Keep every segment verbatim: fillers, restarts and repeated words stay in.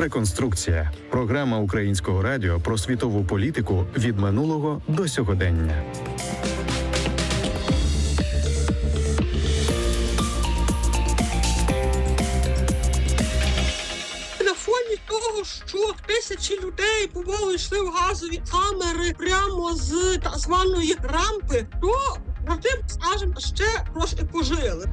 Реконструкція. Програма Українського радіо про світову політику від минулого до сьогодення. На фоні того, що тисячі людей поволі йшли в газові камери прямо з так званої рампи, то тим, скажімо, ще трошки пожили.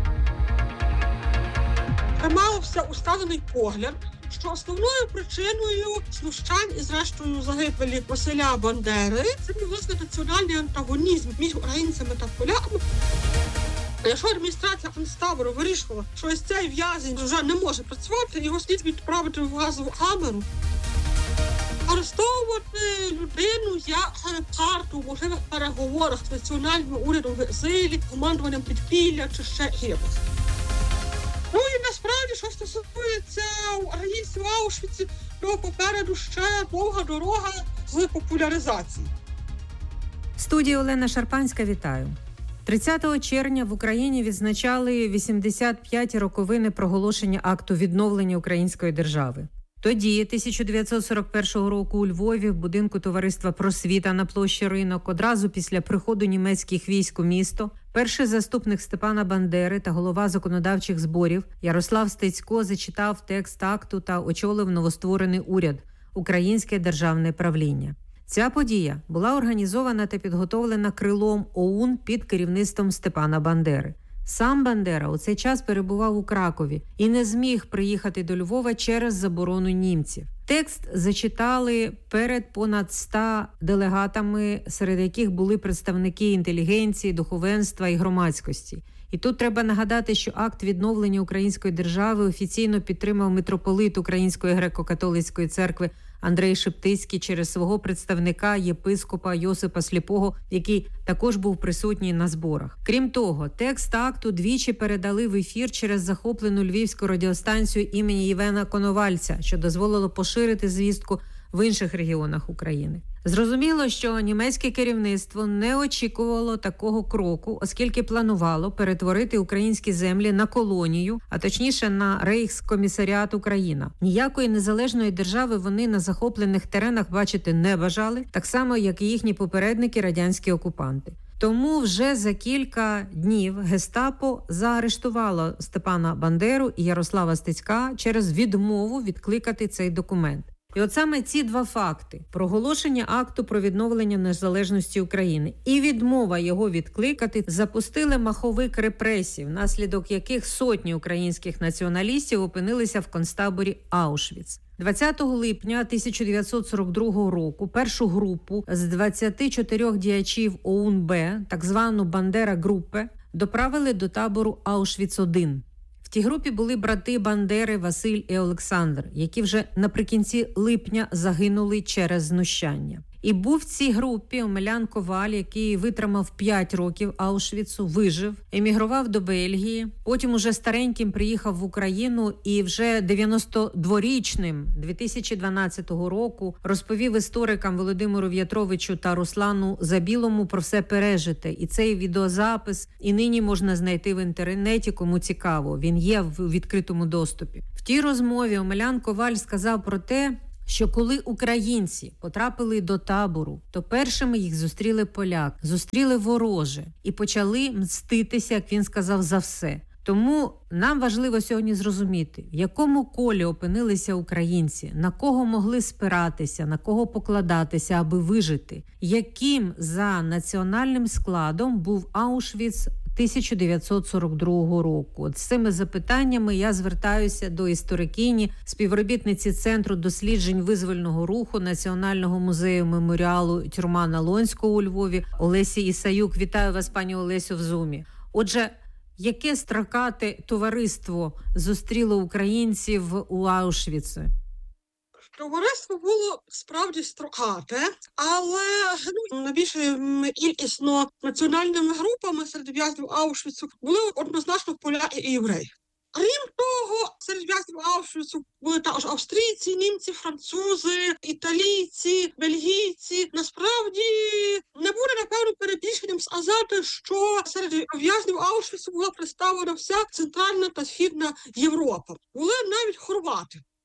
Тримався усталений погляд, що основною причиною знущань і, зрештою, загибелі Василя Бандери це власне національний антагонізм між українцями та поляками. Якщо адміністрація концтабору вирішила, що ось цей в'язень вже не може працювати, його слід відправити в газову камеру, арестовувати людину як карту в можливих переговорах з національним урядом в екзилі, командуванням підпілля чи ще якось. Ну і насправді, що стосується українців в Аушвіці, то попереду ще довга дорога з популяризації. В студії Олена Шарпанська, вітаю. тридцятого червня в Україні відзначали вісімдесят п'яті роковини проголошення акту відновлення української держави. Тоді, тисяча дев'ятсот сорок першого року у Львові, в будинку Товариства Просвіта на площі Ринок, одразу після приходу німецьких військ у місто, перший заступник Степана Бандери та голова законодавчих зборів Ярослав Стецько зачитав текст акту та очолив новостворений уряд – Українське державне правління. Ця подія була організована та підготовлена крилом ОУН під керівництвом Степана Бандери. Сам Бандера у цей час перебував у Кракові і не зміг приїхати до Львова через заборону німців. Текст зачитали перед понад ста делегатами, серед яких були представники інтелігенції, духовенства і громадськості. І тут треба нагадати, що акт відновлення української держави офіційно підтримав митрополит Української греко-католицької церкви Андрей Шептицький через свого представника єпископа Йосипа Сліпого, який також був присутній на зборах. Крім того, текст акту двічі передали в ефір через захоплену львівську радіостанцію імені Євгена Коновальця, що дозволило поширити звістку в інших регіонах України. Зрозуміло, що німецьке керівництво не очікувало такого кроку, оскільки планувало перетворити українські землі на колонію, а точніше на Рейхскомісаріат Україна. Ніякої незалежної держави вони на захоплених теренах бачити не бажали, так само, як і їхні попередники радянські окупанти. Тому вже за кілька днів гестапо заарештувало Степана Бандеру і Ярослава Стецька через відмову відкликати цей документ. І от саме ці два факти – проголошення акту про відновлення незалежності України і відмова його відкликати – запустили маховик репресій, внаслідок яких сотні українських націоналістів опинилися в концтаборі Аушвіц. двадцятого липня тисяча дев'ятсот сорок другого року першу групу з двадцяти чотирьох діячів ОУН-Б, так звану Бандера-группе, доправили до табору Аушвіц один. В тій групі були брати Бандери Василь і Олександр, які вже наприкінці липня загинули через знущання. І був в цій групі Омелян Коваль, який витримав п'ять років Аушвіцу, вижив, емігрував до Бельгії, потім уже стареньким приїхав в Україну і вже дев'яносто дворічним дві тисячі дванадцятого року розповів історикам Володимиру В'ятровичу та Руслану Забілому про все пережите. І цей відеозапис і нині можна знайти в інтернеті, кому цікаво. Він є в відкритому доступі. В тій розмові Омелян Коваль сказав про те, що коли українці потрапили до табору, то першими їх зустріли поляк, зустріли вороже і почали мститися, як він сказав, за все. Тому нам важливо сьогодні зрозуміти, в якому колі опинилися українці, на кого могли спиратися, на кого покладатися, аби вижити, яким за національним складом був Аушвіц тисяча дев'ятсот сорок другого року. От з цими запитаннями я звертаюся до історикині, співробітниці Центру досліджень визвольного руху Національного музею меморіалу Тюрма Налонського у Львові Олесі Ісаюк. Вітаю вас, пані Олесю, в Зумі. Отже, яке строкате товариство зустріло українців у Аушвіці? Товариство було справді строкате, але ну, найбільш кількісно національними групами серед в'язнів Аушвіцу були однозначно поляки і євреї. Крім того, серед в'язнів Аушвіцу були також австрійці, німці, французи, італійці, бельгійці. Насправді, не буде, напевно, перебільшенням сказати, що серед в'язнів Аушвіцу була представлена вся Центральна та Східна Європа. Були навіть хорвати.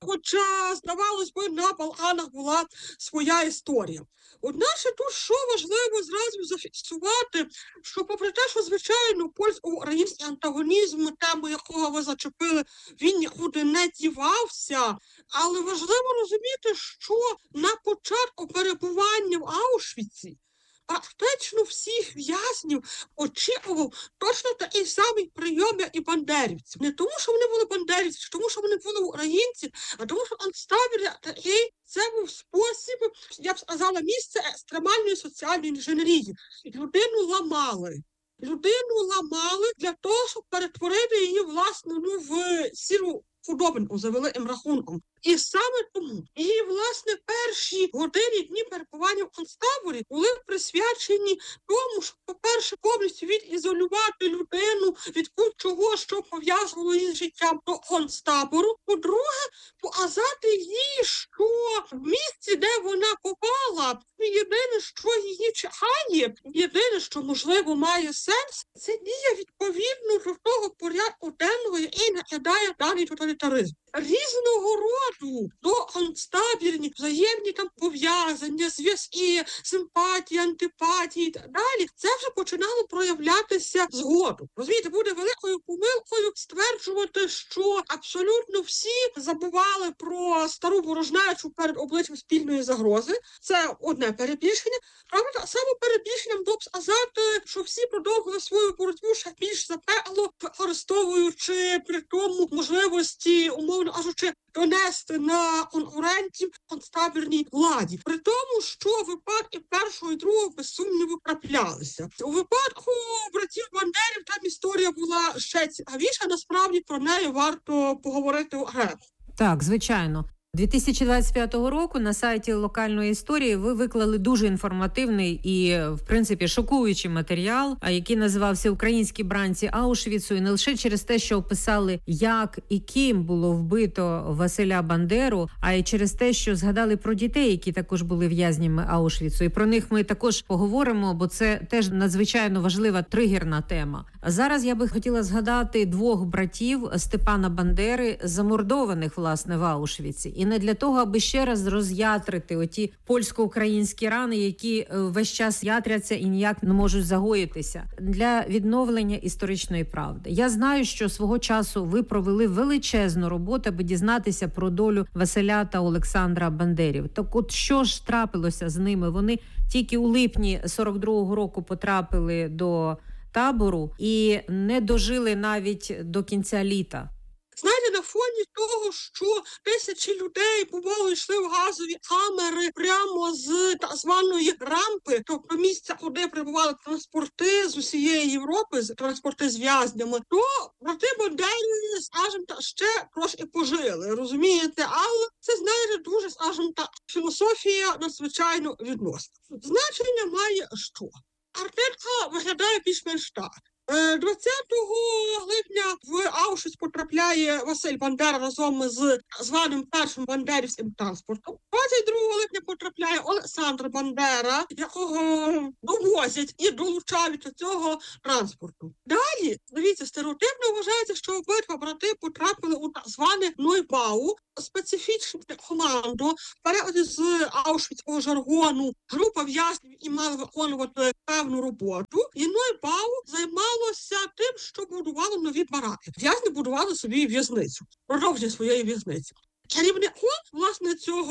хоча, здавалось би, на Балканах була своя історія. Одначе тут що важливо зразу зафіксувати, що попри те, що, звичайно, польсько-український антагонізм, тему якого ви зачепили, він нікуди не дівався, але важливо розуміти, що на початку перебування в Аушвіці практично всіх в'язнів очікував точно такий самий прийом, як і бандерівців. Не тому, що вони були бандерівці, чи тому, що вони були українці, а тому, що концтабір такий, це був спосіб, я б сказала, місце екстремальної соціальної інженерії. Людину ламали. Людину ламали для того, щоб перетворити її, власне, ну, в сіру худобинку за великим рахунком. І саме тому її, власне, перші години, дні перебування в концтаборі були присвячені тому, щоб, по-перше, повністю відізолювати людину від будь-чого, що пов'язувало її з життям до концтабору. По-друге, показати їй, що в місці, де вона попала, єдине, що її чекає, єдине, що, можливо, має сенс, це дія відповідно до того порядку денного, який накидає даний тоталітаризм. Різного роду до концтабірні взаємні там пов'язання, зв'язки, симпатії, антипатії і так далі, це вже починало проявлятися згодом. Розумієте, буде великою помилкою стверджувати, що абсолютно всі забували про стару ворожнечу перед обличчям спільної загрози. Це одне перебільшення. Правда, так само перебільшенням було б сказати, що всі продовжили свою боротьбу ще більш запекло, використовуючи при тому можливості, умовно кажучи, донести на конкурентів концтабірній владі. При тому, що випадки першого і другого, без сумніву, траплялися. У випадку братів Бандерів там історія була ще цікавіша, насправді про неї варто поговорити окремо. Так, звичайно. дві тисячі двадцять п'ятого року на сайті локальної історії ви виклали дуже інформативний і, в принципі, шокуючий матеріал, який називався «Українські бранці Аушвіцу». І не лише через те, що описали, як і ким було вбито Василя Бандеру, а й через те, що згадали про дітей, які також були в'язнями Аушвіцу. І про них ми також поговоримо, бо це теж надзвичайно важлива тригерна тема. А зараз я би хотіла згадати двох братів Степана Бандери, замордованих, власне, в Аушвіці. І не для того, аби ще раз роз'ятрити оті польсько-українські рани, які весь час ятряться і ніяк не можуть загоїтися, для відновлення історичної правди. Я знаю, що свого часу ви провели величезну роботу, аби дізнатися про долю Василя та Олександра Бандерів. Так от що ж трапилося з ними? Вони тільки у липні сорок другого року потрапили до табору і не дожили навіть до кінця літа. Знаєте, на фоні того, що тисячі людей поволі йшли в газові камери прямо з так званої рампи, тобто місця, куди прибували транспорти з усієї Європи, транспорти з в'язнями, то брати Бандери, скажімо так, ще трошки пожили, розумієте? Але це, знаєте, дуже, скажімо так, філософія надзвичайно відносна. Значення має що? Картинка виглядає більш-менш так. двадцятого липня в Аушвіц потрапляє Василь Бандера разом з званим першим бандерівським транспортом. двадцять другого липня потрапляє Олександр Бандера, якого довозять і долучають до цього транспорту. Далі, дивіться, стереотипно вважається, що обидва брати потрапили у так зване Нойбау, специфічне командо, в перекладі з аушвіцького жаргону, група в'язнів і мали виконувати певну роботу. І Нойбау займалося тим, що будувало нові бараки. В'язні будували собі в'язницю, продовження своєї в'язниці. Керівником, власне,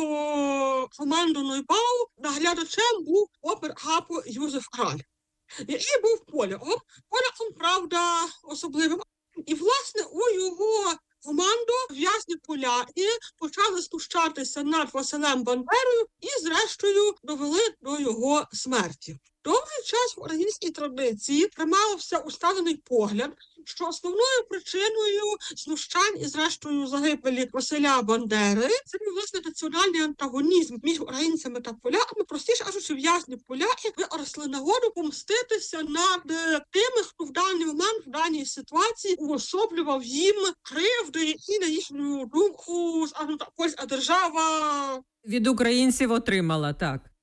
цього команду Нойбау наглядачем був опер-гапо Юзеф Краль, який був поляком, поляком, правда, особливим. І, власне, у його команду в'язні поляки почали знущатися над Василем Бандерою і, зрештою, довели до його смерті. Довгий час в українській традиції тримався усталений погляд, що основною причиною знущань і, зрештою, загибелі Василя Бандери це був, власне, національний антагонізм між українцями та поляками. Простіше кажучи, в'язні поляки використали нагоду помститися над тими, хто в даний момент, в даній ситуації уособлював їм кривди, які, на їхню думку, скажімо так, польська держава від українців отримала, так.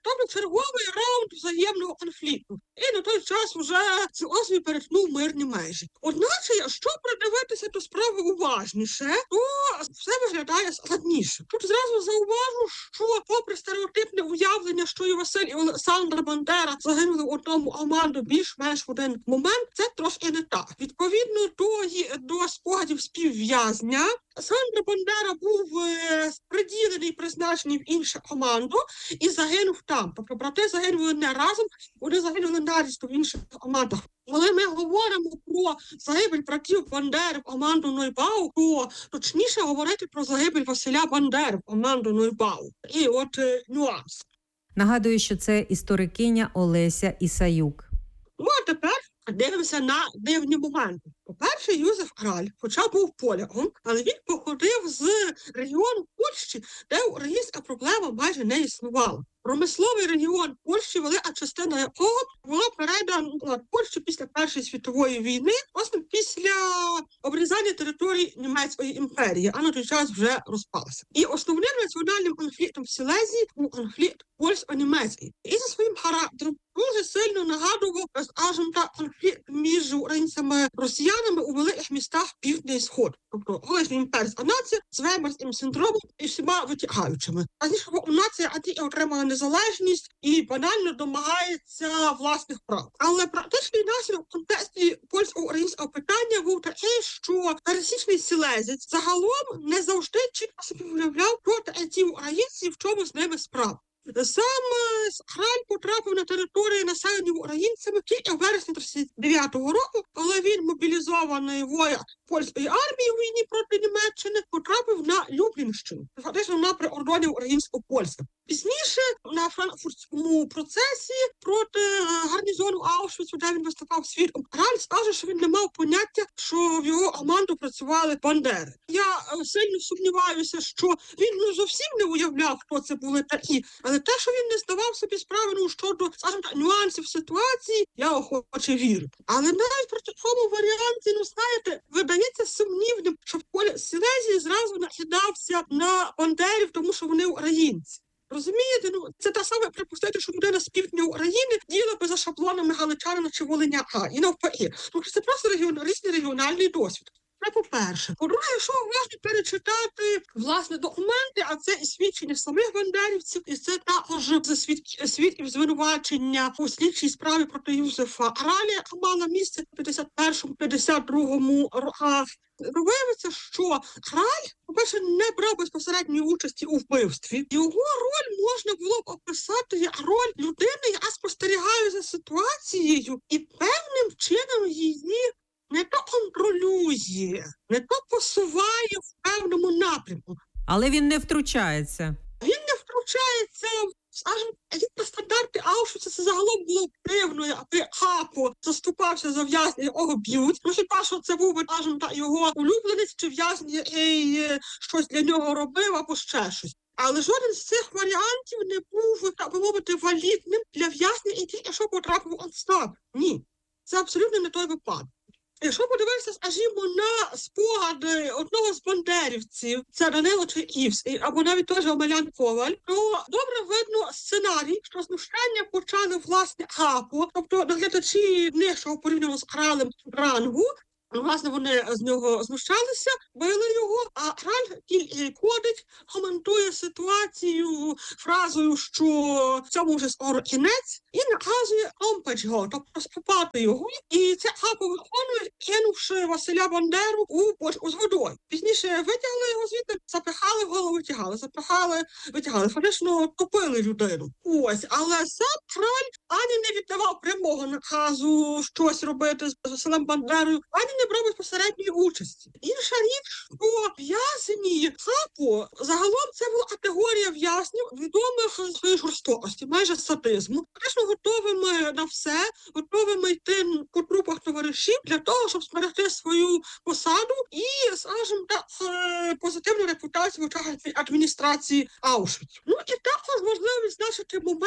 Тобто черговий раунд взаємного конфлікту. І на той час вже ці острів перетнув мирні межі. Одначе, якщо придивитися до справи уважніше, то все виглядає складніше. Тут зразу зауважу, що попри стереотипне уявлення, що і Василь, і Олександр Бандера загинули в одному команду більш-менш в один момент, це трошки не так. Відповідно до, до спогадів співв'язня, Олександр Бандера був е, приділений, призначений в іншу команду і загинув там. Тобто брати загинули не разом, вони загинули нарізно в інших командах. Коли ми говоримо про загибель братів Бандери в команду Нойбау, то точніше говорити про загибель Василя Бандери в команду Нойбау. І от е, нюанс. Нагадую, що це історикиня Олеся Ісаюк. Ну, а тепер дивимося на дивні моменти. По-перше, Юзеф Краль, хоча був поляком, але він походив з регіону Польщі, де українська проблема майже не існувала. Промисловий регіон Польщі, велика частина якого була передана Польщі після Першої світової війни, власне, після обрізання територій Німецької імперії, а на той час вже розпалася. І основним національним конфліктом в Сілезії був конфлікт польсько-німецький. І за своїм характером дуже сильно нагадував, скажімо так, конфлікт між українцями і росіянами у великих містах Півдня і Сход. Тобто колишня імперська нація з веймарським синдромом і всіма витягаючими. А зніше нація тільки отримала незалежність і банально домагається власних прав. Але практичний наслідок в контексті польсько-українського питання був такий, що пересічний сілезець загалом не завжди чітко собі уявляв, хто ті українці, в чому з ними справа. Сам Краль потрапив на території, населені українцями тільки в вересні тридцять дев'ятого року, коли він, мобілізований вояк польської армії у війні проти Німеччини, потрапив на Люблінщину, фактично на прикордонні українсько-польське. Пізніше на франкфуртському процесі проти гарнізону Аушвіцу, де він виступав свідком, Краль скаже, що він не мав поняття, що в його команду працювали бандери. Я сильно сумніваюся, що він ну, зовсім не уявляв, хто це були такі, але те, що він не здавав собі справи ну, щодо, скажімо так, нюансів ситуації, я охоче вірю. Але навіть при такому варіанті, ну знаєте, видається сумнівним, що в полі Сілезії зразу накидався на бандерів, тому що вони українці. Розумієте, ну це те саме припустити, що людина з півдня України діла би за шаблонами галичанина чи волиняка, і навпаки. Тому що це просто регіон, різний регіональний досвід. Це по-перше. По-друге, якщо уважно перечитати, власне, документи, а це і свідчення самих бандерівців, і це також свідків звинувачення у слідчій справі проти Юзефа Краля, яка мала місце в п'ятдесят першому - п'ятдесят другому роках. Виявиться, що Краль, по-перше, не брав безпосередньої участі у вбивстві. Його роль можна було б описати як роль людини, яка спостерігає за ситуацією і певним чином її не то контролює, не то посуває в певному напрямку. Але він не втручається. Він не втручається, скажімо, як стандарти Аушвіца, це загалом було дивно, аби Хапо заступався за в'язня, якого б'ють. Ну, хіба що це був би, скажімо, його улюбленець чи в'язень, який щось для нього робив або ще щось. Але жоден з цих варіантів не був, так би мовити, валідним для в'язня і тільки що потрапив у відставку. Ні, це абсолютно не той випадок. Якщо подивитися, скажімо, на спогади одного з бандерівців, це Данило Чайківський, або навіть теж Омелян Коваль, то добре видно сценарій, що знущання почали власне Хапо, тобто наглядачі нижчого порівняно з Кралем рангу. Власне, вони з нього знущалися, били його, а Краль тільки ходить, коментує ситуацію фразою, що в цьому вже скоро кінець, і наказує омпач його, тобто спопати його. І це Хапо виконує, кинувши Василя Бандеру у бочку з водою. Пізніше витягли його звідти, запихали в голову, витягали, запихали, витягали, фактично топили людину. Ось, але сам Краль ані не віддавав прямого наказу щось робити з Василем Бандерою, ані не брав безпосередньої участі. Інша річ, що в'язні Хапо, загалом це була категорія в'язнів, відомих своєї жорстокості, майже садизму, фактично готовими на все, готовими йти по трупах товаришів для того, щоб зберегти свою посаду і, скажімо так, позитивну репутацію в очах адміністрації Аушвіцу. Ну і також важливо відзначити момент,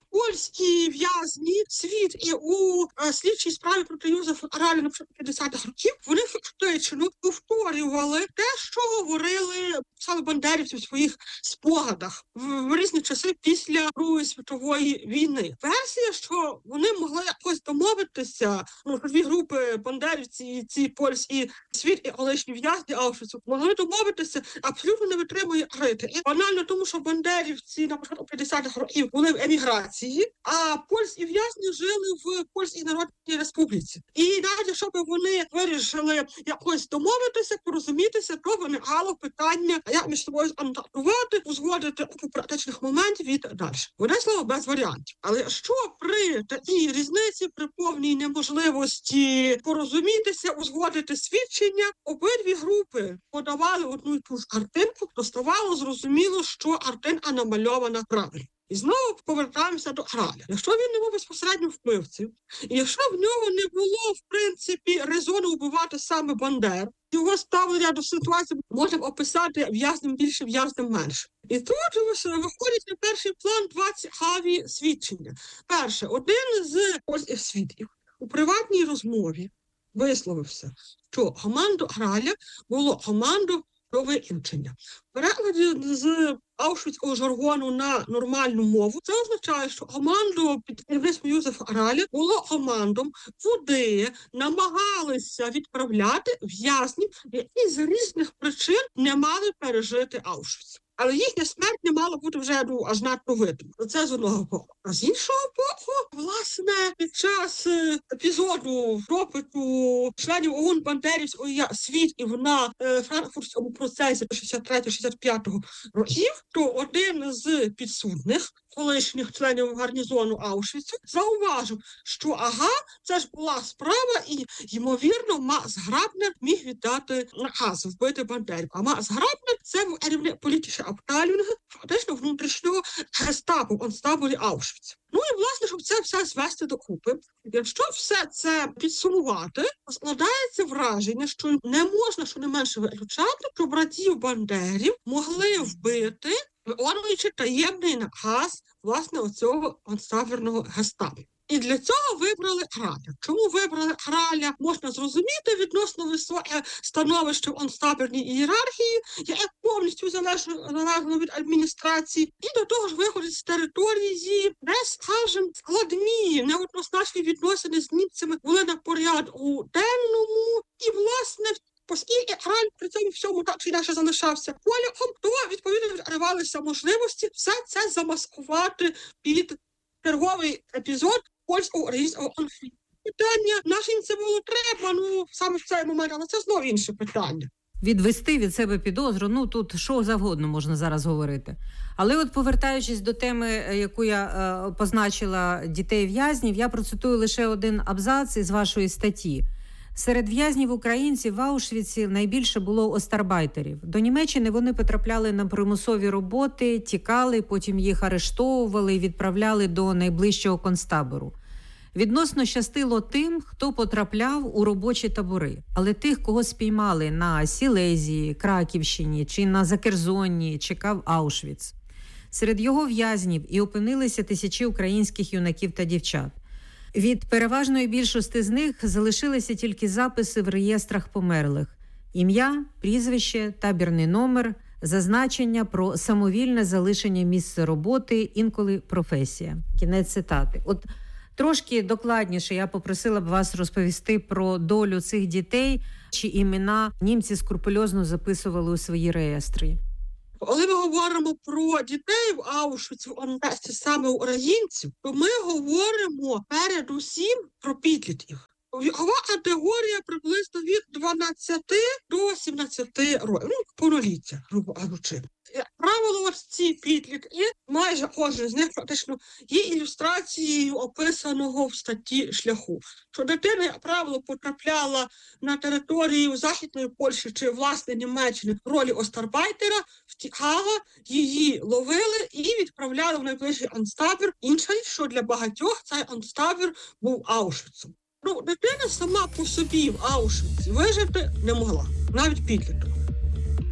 Польські в'язні світ і у е, слідчій справі проти Юзефа Араля на початку п'ятдесятих років, вони фактично повторювали те, що говорили саме бандерівці в своїх спогадах в, в різні часи після Другої світової війни. Версія, що вони могли якось домовитися, ну, дві групи бандерівці, ці польські світ і колишні в'язні Аушвіцу, могли домовитися, абсолютно не витримує критики. Банально тому, що бандерівці на початку п'ятдесятих років були в еміграції, а польські в'язні жили в Польській Народній Республіці. І навіть, щоб вони вирішили якось домовитися, порозумітися, то виникало питання, як між собою контактувати, узгодити купу практичних моментів і так далі. Одне слово, без варіантів. Але що при такій різниці, при повній неможливості порозумітися, узгодити свідчення, обидві групи подавали одну і ту ж картинку, то ставало зрозуміло, що картинка намальована правильно. І знову повертаємося до Араля. Якщо він не був безпосередньо вбивцем, і якщо в нього не було, в принципі, резону вбивати саме Бандер, його ставлення до ситуації можна описати в'язним більше, в'язним менше. І тут виходить на перший план два цікаві свідчення. Перше, один з польських свідків у приватній розмові висловився, що команду Араля було команду про виключення. В перекладі з аушвіцького жаргону на нормальну мову це означає, що команду під керівництвом Юзефа Араля було командом, куди намагалися відправляти в'язнів, які з різних причин не мали пережити Аушвіц. Але їхня смерть не мала бути вже ну, аж надто видима. Це з одного боку. А з іншого боку, власне, під час епізоду допиту членів ОУН бандерівської свідків на е, франкфуртському процесі шістдесят третього шістдесят п'ятого років, то один з підсудних, колишніх членів гарнізону Аушвіцу, зауважив, що ага, це ж була справа і, ймовірно, Макс Грабнер міг віддати наказ вбити бандерів. А Макс Грабнер – це був керівник політичної Абтейлінга, фактично внутрішнього гестапо в концтаборі Аушвіц. Ну і, власне, щоб це все звести докупи, якщо все це підсумувати, складається враження, що не можна щонайменше виключати, що братів Бандерів могли вбити, виконуючи таємний наказ, власне, оцього концтаборного гестапо. І для цього вибрали Араля. Чому вибрали Араля, можна зрозуміти, відносно високе становище в концтаборній ієрархії, яке повністю залежно від адміністрації, і до того ж виходить з території, де, скажімо, складні, неоднозначні відносини з німцями були на порядку денному, і, власне, оскільки Араль при цьому всьому так чи інакше залишався поляком, то, відповідно, відривалися можливості все це замаскувати під черговий епізод польсько-українського конфлікту. Питання, нашим це було треба, ну, саме в цей момент, але це знову інше питання. Відвести від себе підозру, ну, тут що завгодно можна зараз говорити. Але от повертаючись до теми, яку я е, позначила дітей-в'язнів, я процитую лише один абзац із вашої статті. Серед в'язнів українців в Аушвіці найбільше було остарбайтерів. До Німеччини вони потрапляли на примусові роботи, тікали, потім їх арештовували і відправляли до найближчого концтабору. Відносно щастило тим, хто потрапляв у робочі табори. Але тих, кого спіймали на Сілезії, Краківщині чи на Закерзонні, чекав Аушвіц. Серед його в'язнів і опинилися тисячі українських юнаків та дівчат. Від переважної більшості з них залишилися тільки записи в реєстрах померлих. Ім'я, прізвище, табірний номер, зазначення про самовільне залишення місця роботи, інколи професія. Кінець цитати. От трошки докладніше я попросила б вас розповісти про долю цих дітей, чи імена німці скрупульозно записували у свої реєстри. Коли ми говоримо про дітей в Аушвіці, в контексті саме українців, то ми говоримо передусім про підлітків. Вікова категорія приблизно від дванадцяти до сімнадцяти років, ну, повноліття, грубо кажучи. Як правило, ось ці підлітки, майже кожен з них практично є ілюстрацією описаного в статті шляху. Що дитина, як правило, потрапляла на територію Західної Польщі чи, власне, Німеччини в ролі остарбайтера, втікала, її ловили і відправляли в найближчий концтабір. Інша річ, що для багатьох цей концтабір був Аушвіцом. Ну, дитина сама по собі в Аушвіці вижити не могла, навіть підліток.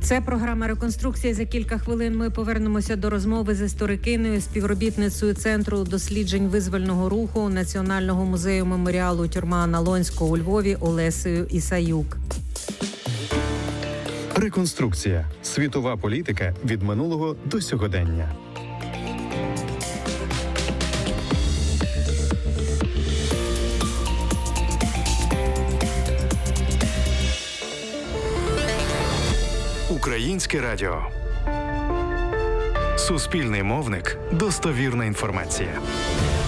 Це програма «Реконструкція». За кілька хвилин ми повернемося до розмови з історикиною, співробітницею Центру досліджень визвольного руху Національного музею меморіалу «Тюрма Налонського» у Львові Олесею Ісаюк. Реконструкція. Світова політика від минулого до сьогодення. Українське радіо. Суспільний мовник. Достовірна інформація.